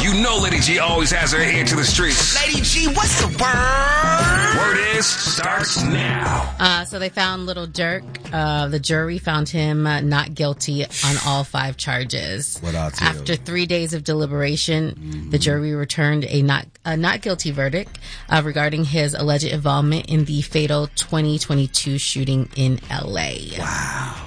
You know Lady G always has her ear to the streets. Lady G, what's the word? Word is, starts now. So they found Little Dirk. The jury found him not guilty on all 5 charges. After 3 days of deliberation, the jury returned a not guilty verdict regarding his alleged involvement in the fatal 2022 shooting in L.A. Wow.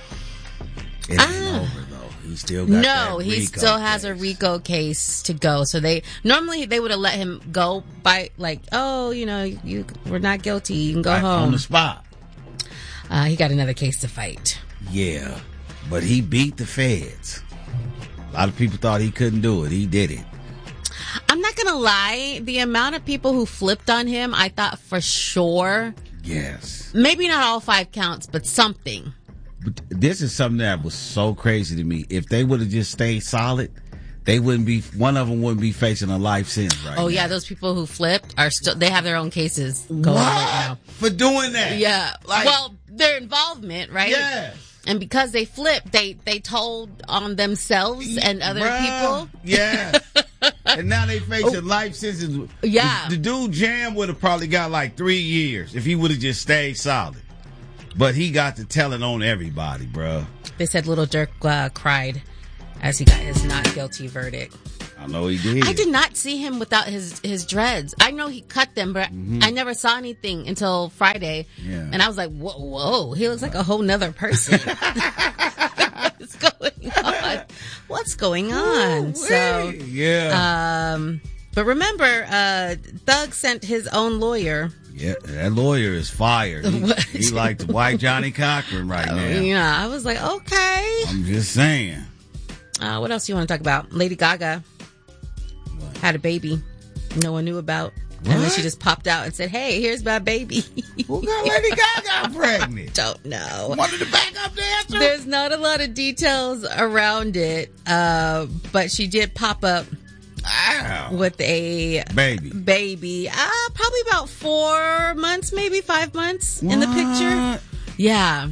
It ain't over, though. He still got he still has a RICO case to go. So they would have let him go by like, oh, you were not guilty. You can go home on the spot. He got another case to fight. Yeah, but he beat the feds. A lot of people thought he couldn't do it. He did it. I'm not gonna lie. The amount of people who flipped on him, I thought for sure. Yes. Maybe not all 5 counts, but something. But this is something that was so crazy to me. If they would have just stayed solid, one of them wouldn't be facing a life sentence right now. Oh, yeah, those people who flipped they have their own cases going right now. For doing that? Yeah. Their involvement, right? Yeah. And because they flipped, they told on themselves and other people. Yeah. And now they facing life sentences. Yeah. The dude Jam would have probably got like 3 years if he would have just stayed solid. But he got to telling on everybody, bro. They said Little Dirk cried as he got his not guilty verdict. I know he did. I did not see him without his dreads. I know he cut them, but I never saw anything until Friday. Yeah. And I was like, whoa, he looks like a whole nother person. What's going on? What's going on? So, yeah. But remember, Thug sent his own lawyer. Yeah, that lawyer is fired. He like the white Johnny Cochran right now. Yeah, I was like, okay. I'm just saying. What else do you want to talk about? Lady Gaga had a baby no one knew about. What? And then she just popped out and said, hey, here's my baby. Who got Lady Gaga pregnant? Don't know. One of the backup dancers? There's not a lot of details around it, but she did pop up with a baby. Probably about 4 months, maybe 5 months in the picture. Yeah.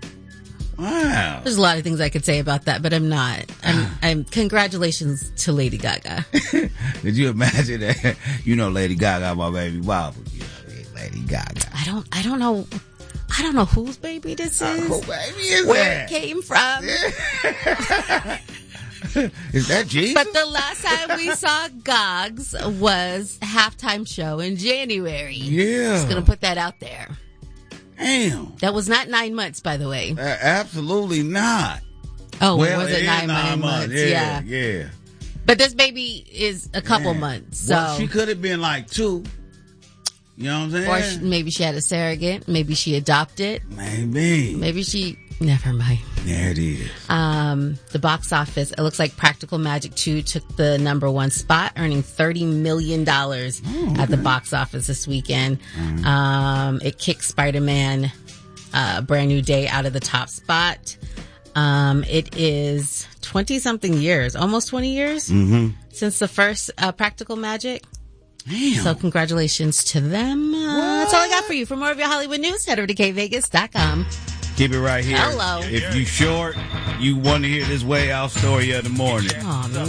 Wow. There's a lot of things I could say about that, but I'm not. I'm congratulations to Lady Gaga. Did you imagine that? Lady Gaga, my baby Bob. Lady Gaga. I don't know whose baby this is. Who baby is where it came from. Is that Jesus? But the last time we saw Gogs was halftime show in January. Yeah. Just gonna put that out there. Damn. That was not 9 months, by the way. Absolutely not. Oh, was it 9 months? Yeah. But this baby is a couple months. So she could have been like 2. You know what I'm saying? Or maybe she had a surrogate. Maybe she adopted. Maybe she... Never mind. There it is. The box office, it looks like Practical Magic 2 took the number 1 spot, earning $30 million at the box office this weekend. It kicked Spider-Man Brand New Day out of the top spot. It is 20-something years, almost 20 years since the first Practical Magic. Damn. So congratulations to them. That's all I got for you. For more of your Hollywood news, head over to kvegas.com. Keep it right here. Hello. If you short, you want to hear this way out story of the morning. Oh, man.